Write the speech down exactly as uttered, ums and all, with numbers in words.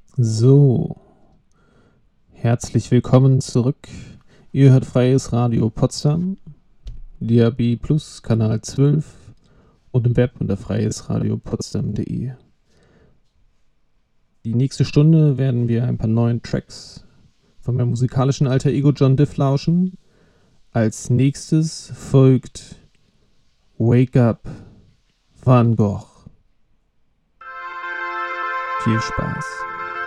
So, herzlich willkommen zurück. Ihr hört Freies Radio Potsdam, D A B Plus, Kanal zwölf und im Web unter freiesradiopotsdam punkt de. Die nächste Stunde werden wir ein paar neuen Tracks von meinem musikalischen Alter Ego John Diff lauschen. Als nächstes folgt Wake Up Van Gogh. Viel Spaß.